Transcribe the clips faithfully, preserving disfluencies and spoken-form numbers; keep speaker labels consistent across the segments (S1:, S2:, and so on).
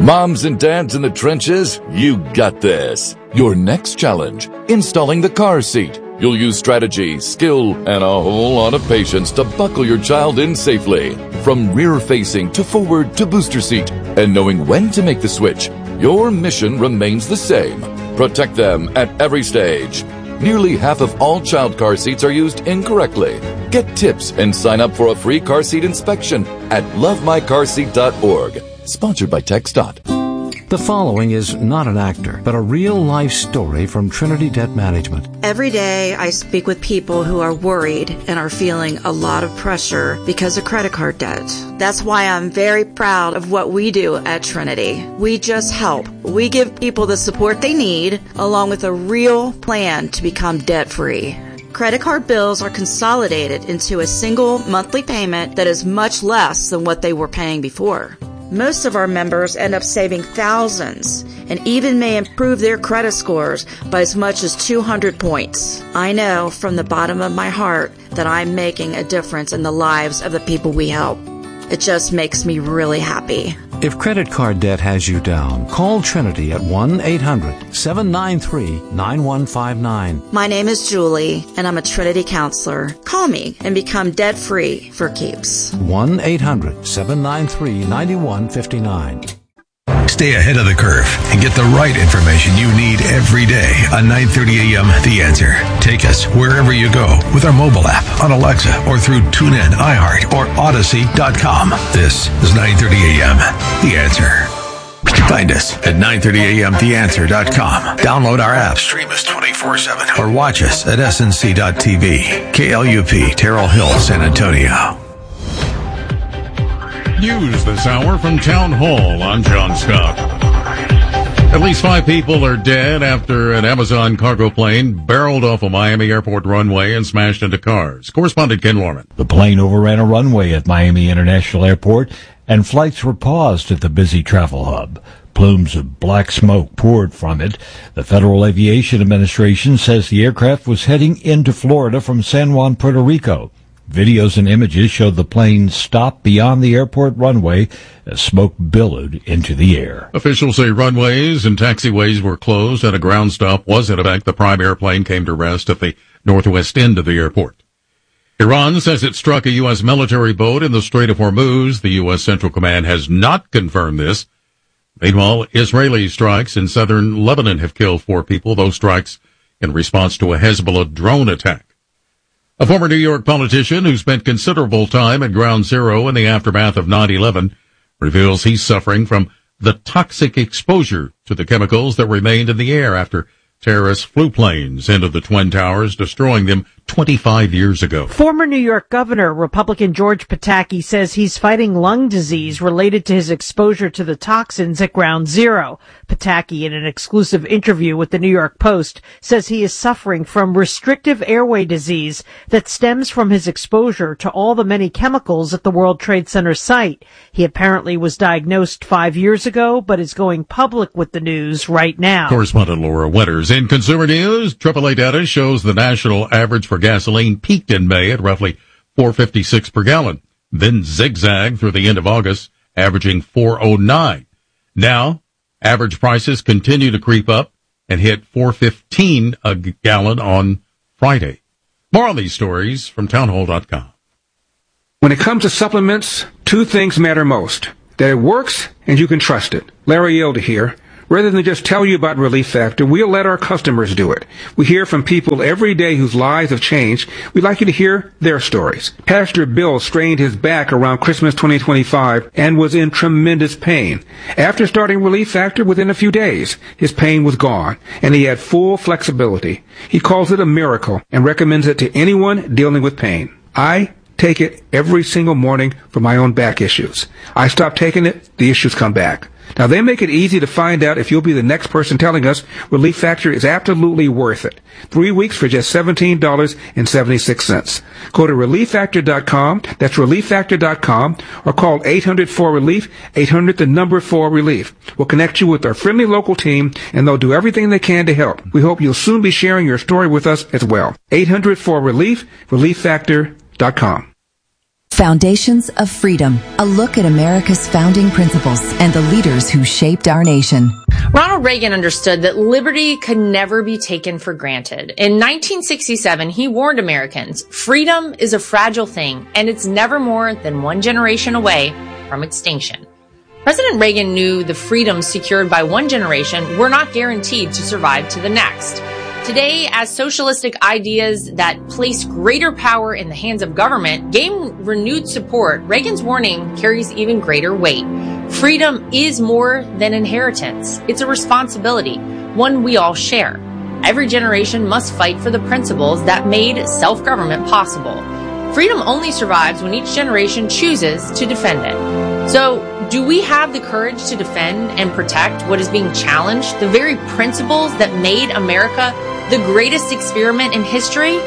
S1: Moms and dads in the trenches, you got this. Your next challenge, installing the car seat. You'll use strategy, skill, and a whole lot of patience to buckle your child in safely. From rear-facing to forward to booster seat. And knowing when to make the switch, your mission remains the same. Protect them at every stage. Nearly half of all child car seats are used incorrectly. Get tips and sign up for a free car seat inspection at love my car seat dot org. Sponsored by TxDOT.
S2: The following is not an actor, but a real-life story from Trinity Debt Management.
S3: Every day I speak with people who are worried and are feeling a lot of pressure because of credit card debt. That's why I'm very proud of what we do at Trinity. We just help. We give people the support they need, along with a real plan to become debt-free. Credit card bills are consolidated into a single monthly payment that is much less than what they were paying before. Most of our members end up saving thousands and even may improve their credit scores by as much as two hundred points. I know from the bottom of my heart that I'm making a difference in the lives of the people we help. It just makes me really happy.
S2: If credit card debt has you down, call Trinity at one eight hundred seven nine three nine one five nine.
S3: My name is Julie, and I'm a Trinity counselor. Call me and become debt-free for keeps.
S2: one eight hundred seven nine three nine one five nine.
S4: Stay ahead of the curve and get the right information you need every day on nine thirty a.m. The Answer. Take us wherever you go with our mobile app, on Alexa, or through TuneIn, iHeart, or Odyssey dot com. This is nine thirty a.m. The Answer. Find us at nine thirty a m the answer dot com. Download our app, stream us twenty-four seven, or watch us at S N C dot T V. K L U P, Terrell Hill, San Antonio.
S5: News this hour from Town Hall. I'm John Scott. At least five people are dead after an Amazon cargo plane barreled off a Miami airport runway and smashed into cars. Correspondent Ken Lorman.
S6: The plane overran a runway at Miami International Airport, and flights were paused at the busy travel hub. Plumes of black smoke poured from it. The Federal Aviation Administration says the aircraft was heading into Florida from San Juan, Puerto Rico. Videos and images showed the plane stop beyond the airport runway as smoke billowed into the air.
S5: Officials say runways and taxiways were closed and a ground stop was in effect. The prime airplane came to rest at the northwest end of the airport. Iran says it struck a U S military boat in the Strait of Hormuz. The U S Central Command has not confirmed this. Meanwhile, Israeli strikes in southern Lebanon have killed four people, those strikes in response to a Hezbollah drone attack. A former New York politician who spent considerable time at Ground Zero in the aftermath of nine eleven reveals he's suffering from the toxic exposure to the chemicals that remained in the air after terrorist flew planes into the Twin Towers, destroying them twenty-five years ago.
S7: Former New York Governor, Republican George Pataki, says he's fighting lung disease related to his exposure to the toxins at Ground Zero. Pataki, in an exclusive interview with the New York Post, says he is suffering from restrictive airway disease that stems from his exposure to all the many chemicals at the World Trade Center site. He apparently was diagnosed five years ago, but is going public with the news right now.
S5: Correspondent Laura Winters. In consumer news, triple A data shows the national average for gasoline peaked in May at roughly four fifty-six per gallon, then zigzagged through the end of August, averaging four oh nine. Now, average prices continue to creep up and hit four fifteen a gallon on Friday. More on these stories from townhall dot com.
S8: When it comes to supplements, two things matter most: that it works and you can trust it. Larry Yelda here. Rather than just tell you about Relief Factor, we'll let our customers do it. We hear from people every day whose lives have changed. We'd like you to hear their stories. Pastor Bill strained his back around Christmas twenty twenty-five and was in tremendous pain. After starting Relief Factor, within a few days, his pain was gone, and he had full flexibility. He calls it a miracle and recommends it to anyone dealing with pain. I take it every single morning for my own back issues. I stop taking it, the issues come back. Now, they make it easy to find out if you'll be the next person telling us Relief Factor is absolutely worth it. Three weeks for just seventeen dollars and seventy-six cents. Go to relief factor dot com, that's relief factor dot com, or call eight hundred four relief, eight hundred the number four relief. We'll connect you with our friendly local team, and they'll do everything they can to help. We hope you'll soon be sharing your story with us as well. eight hundred four relief, relief factor dot com.
S9: Foundations of Freedom, a look at America's founding principles and the leaders who shaped our nation.
S10: Ronald Reagan understood that liberty could never be taken for granted. In nineteen sixty-seven, he warned Americans, freedom is a fragile thing, and it's never more than one generation away from extinction. President Reagan knew the freedoms secured by one generation were not guaranteed to survive to the next. Today, as socialistic ideas that place greater power in the hands of government gain renewed support, Reagan's warning carries even greater weight. Freedom is more than inheritance. It's a responsibility, one we all share. Every generation must fight for the principles that made self-government possible. Freedom only survives when each generation chooses to defend it. So, do we have the courage to defend and protect what is being challenged, the very principles that made America the greatest experiment in history?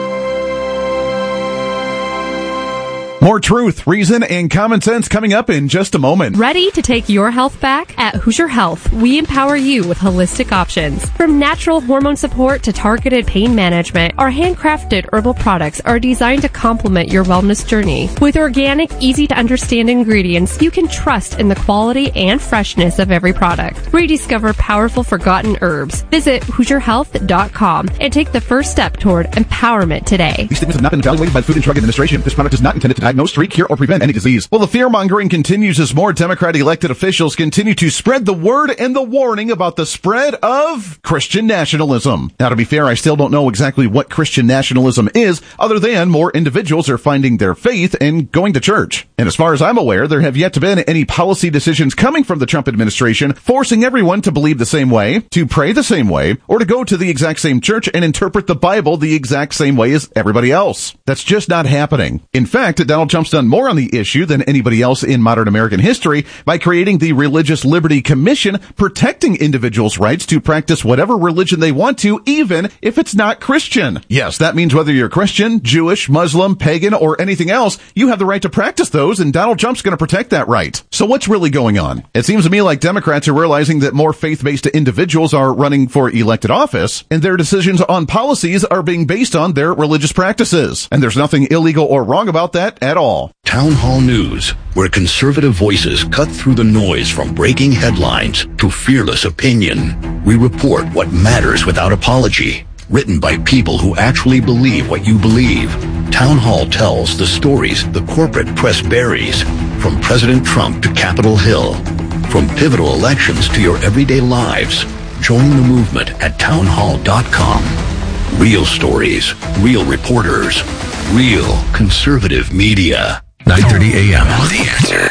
S11: More truth, reason, and common sense coming up in just a moment.
S12: Ready to take your health back? At Hoosier Health, we empower you with holistic options. From natural hormone support to targeted pain management, our handcrafted herbal products are designed to complement your wellness journey. With organic, easy-to-understand ingredients, you can trust in the quality and freshness of every product. Rediscover powerful forgotten herbs. Visit Hoosier Health dot com and take the first step toward empowerment today.
S11: These statements have not been evaluated by the Food and Drug Administration. This product is not intended to diagnose, treat, cure, or prevent any disease. Well, the fear-mongering continues as more Democrat elected officials continue to spread the word and the warning about the spread of Christian nationalism. Now, to be fair, I still don't know exactly what Christian nationalism is, other than more individuals are finding their faith and going to church. And as far as I'm aware, there have yet to been any policy decisions coming from the Trump administration forcing everyone to believe the same way, to pray the same way, or to go to the exact same church and interpret the Bible the exact same way as everybody else. That's just not happening. In fact, Donald Trump's done more on the issue than anybody else in modern American history by creating the Religious Liberty Commission, protecting individuals' rights to practice whatever religion they want to, even if it's not Christian. Yes, that means whether you're Christian, Jewish, Muslim, pagan, or anything else, you have the right to practice those, and Donald Trump's going to protect that right. So what's really going on? It seems to me like Democrats are realizing that more faith-based individuals are running for elected office, and their decisions on policies are being based on their religious practices. And there's nothing illegal or wrong about that at all.
S13: Town Hall News, where conservative voices cut through the noise from breaking headlines to fearless opinion. We report what matters without apology. Written by people who actually believe what you believe. Town Hall tells the stories the corporate press buries. From President Trump to Capitol Hill. From pivotal elections to your everyday lives. Join the movement at town hall dot com. Real stories, real reporters, real conservative media.
S4: nine thirty a.m.
S13: The Answer.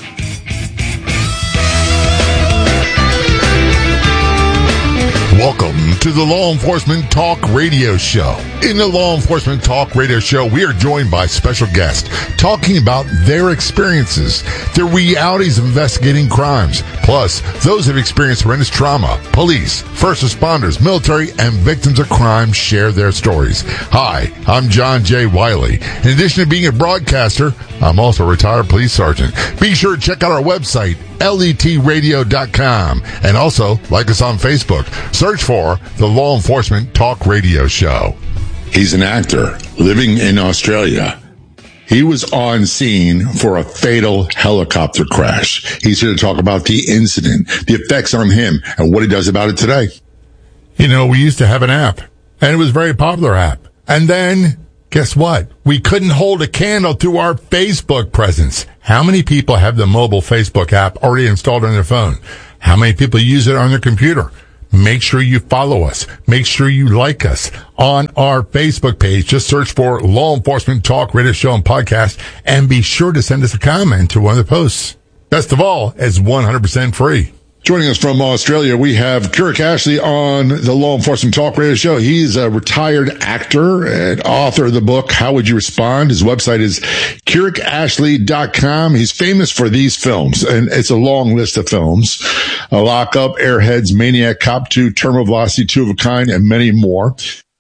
S14: Welcome to the Law Enforcement Talk Radio Show. In the Law Enforcement Talk Radio Show, we are joined by special guests talking about their experiences, their realities of investigating crimes, plus those who have experienced horrendous trauma. Police, first responders, military, and victims of crime share their stories. Hi, I'm John J. Wiley. In addition to being a broadcaster, I'm also a retired police sergeant. Be sure to check out our website, L E T radio dot com, and also like us on Facebook. Search for the Law Enforcement Talk Radio Show.
S15: He's an actor living in Australia. He was on scene for a fatal helicopter crash. He's here to talk about the incident, the effects on him, and what he does about it today.
S14: You know, we used to have an app, and it was a very popular app. And then, guess what? We couldn't hold a candle to our Facebook presence. How many people have the mobile Facebook app already installed on their phone? How many people use it on their computer? Make sure you follow us. Make sure you like us on our Facebook page. Just search for Law Enforcement Talk Radio Show and Podcast, and be sure to send us a comment to one of the posts. Best of all, it's one hundred percent free.
S15: Joining us from Australia, we have Kirik Ashley on the Law Enforcement Talk Radio Show. He's a retired actor and author of the book, How Would You Respond? His website is kirik ashley dot com. He's famous for these films, and it's a long list of films. Uh, Lock Up, Airheads, Maniac Cop two, Terminal Velocity, Two of a Kind, and many more.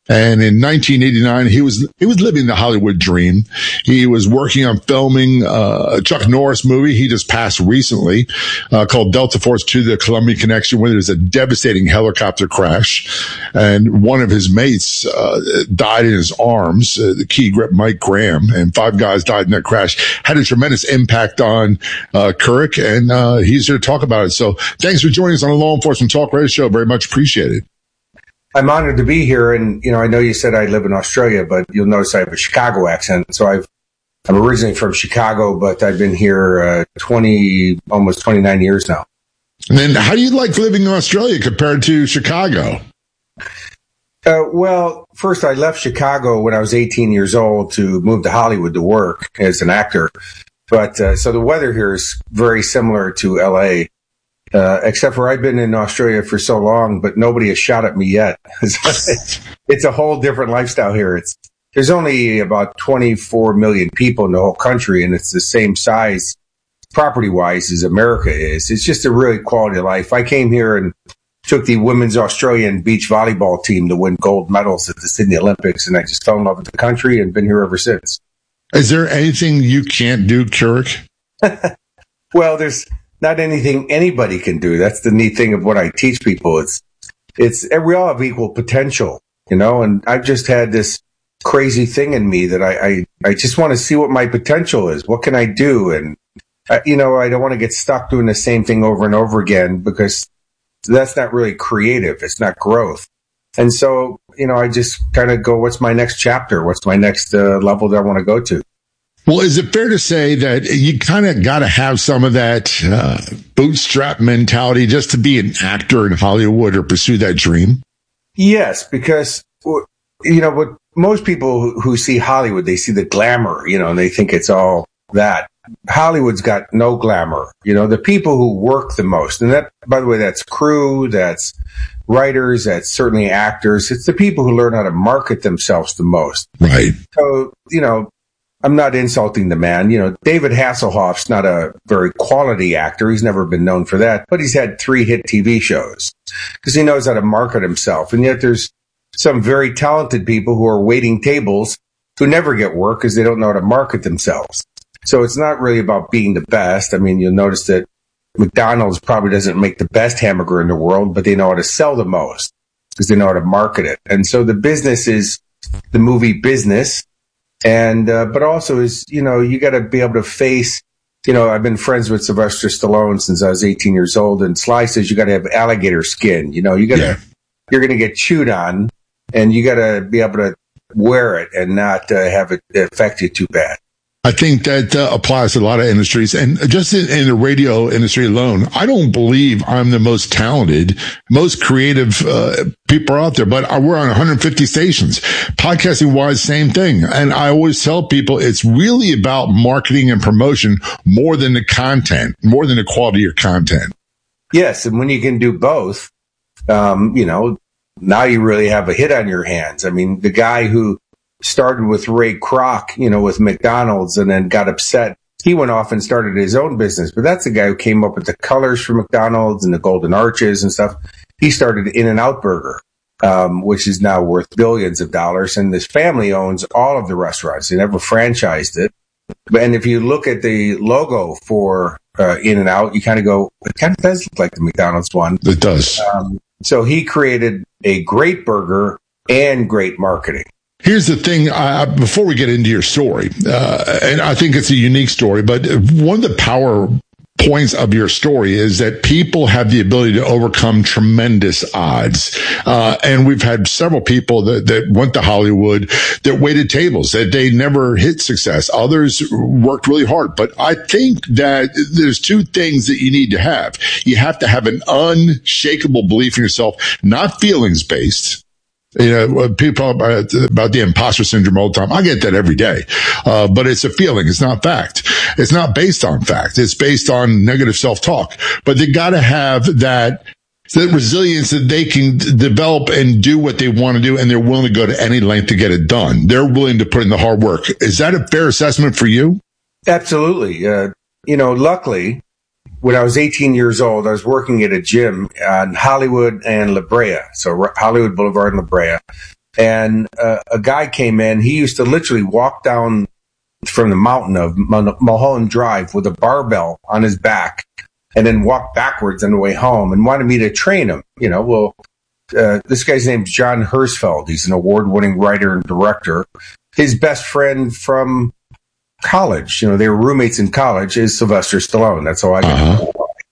S15: And in nineteen eighty-nine, he was, he was living the Hollywood dream. He was working on filming uh, a Chuck Norris movie he just passed recently, uh, called Delta Force two, The Columbia Connection, where there's a devastating helicopter crash. And one of his mates, uh, died in his arms, uh, the key grip, Mike Graham, and five guys died in that crash. Had a tremendous impact on, uh, Kirk, and, uh, he's here to talk about it. So thanks for joining us on the Law Enforcement Talk Radio Show. Very much appreciated.
S16: I'm honored to be here, and you know, I know you said I live in Australia, but you'll notice I have a Chicago accent. So I've, I'm originally from Chicago, but I've been here uh, twenty, almost twenty-nine years now.
S15: And then, how do you like living in Australia compared to Chicago?
S16: Uh, well, first I left Chicago when I was eighteen years old to move to Hollywood to work as an actor. But uh, so the weather here is very similar to L A. Uh, except for I've been in Australia for so long, but nobody has shot at me yet. It's a whole different lifestyle here. It's, there's only about twenty-four million people in the whole country, and it's the same size property wise as America is. It's just a really quality of life. I came here and took the women's Australian beach volleyball team to win gold medals at the Sydney Olympics, and I just fell in love with the country and been here ever since.
S15: Is there anything you can't do, Kirk?
S16: Well, there's not anything anybody can do. That's the neat thing of what I teach people. It's, it's, we all have equal potential, you know, and I've just had this crazy thing in me that I, I, I just want to see what my potential is. What can I do? And, I, you know, I don't want to get stuck doing the same thing over and over again, because that's not really creative. It's not growth. And so, you know, I just kind of go, what's my next chapter? What's my next uh, level that I want to go to?
S15: Well, is it fair to say that you kind of got to have some of that uh, bootstrap mentality just to be an actor in Hollywood or pursue that dream?
S16: Yes, because, you know, what most people who, who see Hollywood, they see the glamour, you know, and they think it's all that. Hollywood's got no glamour. You know, the people who work the most, and that, by the way, that's crew, that's writers, that's certainly actors. It's the people who learn how to market themselves the most.
S15: Right.
S16: So, you know, I'm not insulting the man. You know, David Hasselhoff's not a very quality actor. He's never been known for that, but he's had three hit T V shows because he knows how to market himself. And yet there's some very talented people who are waiting tables who never get work because they don't know how to market themselves. So it's not really about being the best. I mean, you'll notice that McDonald's probably doesn't make the best hamburger in the world, but they know how to sell the most because they know how to market it. And so the business is the movie business. And, uh, but also is, you know, you got to be able to face, you know, I've been friends with Sylvester Stallone since I was eighteen years old. And Sly says you got to have alligator skin. You know, you got to, yeah. You're going to get chewed on, and you got to be able to wear it and not uh, have it affect you too bad.
S15: I think that uh, applies to a lot of industries. And just in, in the radio industry alone, I don't believe I'm the most talented, most creative uh, people out there, but we're on one hundred fifty stations. Podcasting wise, same thing. And I always tell people it's really about marketing and promotion more than the content, more than the quality of your content.
S16: Yes. And when you can do both, um, you know, now you really have a hit on your hands. I mean, the guy who started with Ray Kroc, you know, with McDonald's and then got upset. He went off and started his own business, but that's the guy who came up with the colors for McDonald's and the golden arches and stuff. He started In-N-Out Burger, um, which is now worth billions of dollars. And this family owns all of the restaurants. They never franchised it. And if you look at the logo for uh, In-N-Out, you kind of go, it kind of does look like the McDonald's one.
S15: It does.
S16: Um, so he created a great burger and great marketing.
S15: Here's the thing, I, before we get into your story, uh, and I think it's a unique story, but one of the power points of your story is that people have the ability to overcome tremendous odds. Uh, and we've had several people that, that went to Hollywood that waited tables, that they never hit success. Others worked really hard. But I think that there's two things that you need to have. You have to have an unshakable belief in yourself, not feelings based. You know, people talk about, about the imposter syndrome all the time. I get that every day. Uh, but it's a feeling. It's not fact. It's not based on fact. It's based on negative self-talk. But they got to have that, that resilience that they can develop and do what they want to do. And they're willing to go to any length to get it done. They're willing to put in the hard work. Is that a fair assessment for you?
S16: Absolutely. Uh, you know, luckily, when I was eighteen years old, I was working at a gym on Hollywood and La Brea. So Hollywood Boulevard and La Brea. and uh, a guy came in. He used to literally walk down from the mountain of Mulholland Drive with a barbell on his back and then walk backwards on the way home and wanted me to train him. You know, well, uh, this guy's name's John Hersfeld. He's an award-winning writer and director. His best friend from college, you know, they were roommates in college, is Sylvester Stallone. That's how I got uh-huh.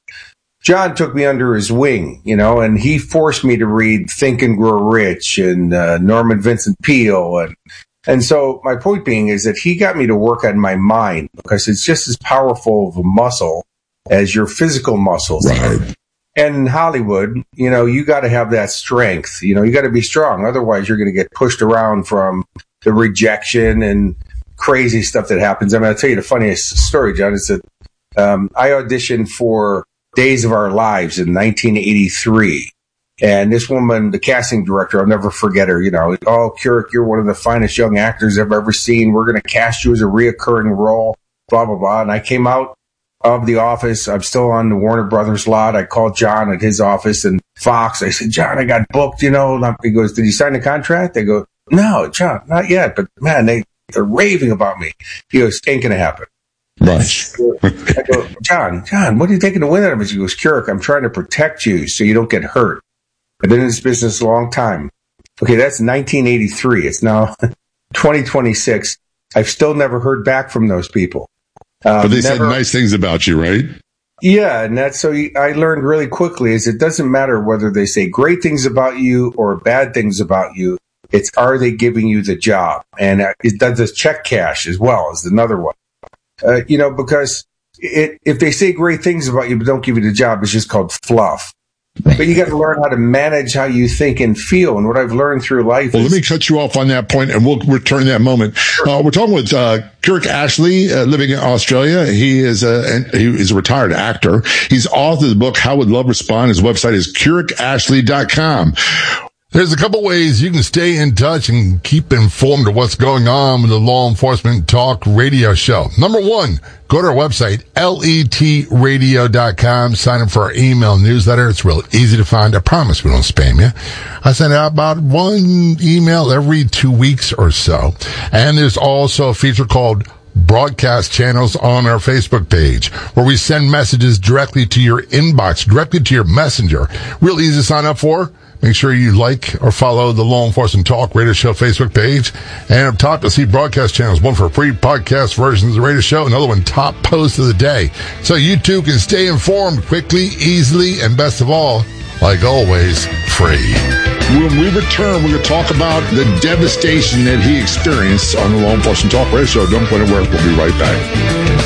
S16: John took me under his wing, you know, and he forced me to read Think and Grow Rich and uh, Norman Vincent Peale. And, and so my point being is that he got me to work on my mind, because it's just as powerful of a muscle as your physical muscles.
S15: Right.
S16: And in Hollywood, you know, you got to have that strength. You know, you got to be strong. Otherwise, you're going to get pushed around from the rejection and crazy stuff that happens. I mean, I'll tell you the funniest story, John, is that um, I auditioned for Days of Our Lives in nineteen eighty-three. And this woman, the casting director, I'll never forget her, you know, oh, Couric, you're one of the finest young actors I've ever seen. We're going to cast you as a reoccurring role, blah, blah, blah. And I came out of the office. I'm still on the Warner Brothers lot. I called John at his office and Fox. I said, John, I got booked, you know. He goes, did you sign the contract? They go, no, John, not yet. But man, they, they're raving about me. He goes, ain't going to happen.
S15: Right.
S16: I go, John, John, what are you taking the wind out of me? He goes, Couric, I'm trying to protect you so you don't get hurt. I've been in this business a long time. Okay, that's nineteen eighty-three. It's now twenty twenty-six. I've still never heard back from those people. Um,
S15: but they
S16: never,
S15: said nice things about you, right?
S16: Yeah, and that's so you, I learned really quickly is it doesn't matter whether they say great things about you or bad things about you. It's are they giving you the job? And uh, it does this check cash as well is another one. Uh, you know, because it, if they say great things about you but don't give you the job, it's just called fluff. But you got to learn how to manage how you think and feel. And what I've learned through life
S15: well,
S16: is...
S15: let me cut you off on that point, and we'll return that moment. Uh, we're talking with uh, Couric Ashley, uh, living in Australia. He is a he is a retired actor. He's authored the book, How Would Love Respond? His website is Couric Ashley dot com.
S14: There's a couple ways you can stay in touch and keep informed of what's going on with the Law Enforcement Talk radio show. Number one, go to our website, L E T radio dot com. Sign up for our email newsletter. It's real easy to find. I promise we don't spam you. I send out about one email every two weeks or so. And there's also a feature called broadcast channels on our Facebook page where we send messages directly to your inbox, directly to your messenger. Real easy to sign up for. Make sure you like or follow the Law Enforcement Talk Radio Show Facebook page. And up top, you'll see broadcast channels. One for free podcast versions of the radio show, another one top post of the day. So you too can stay informed quickly, easily, and best of all, like always, free.
S15: When we return, we're going to talk about the devastation that he experienced on the Law Enforcement Talk Radio Show. Don't go anywhere. We'll be right back.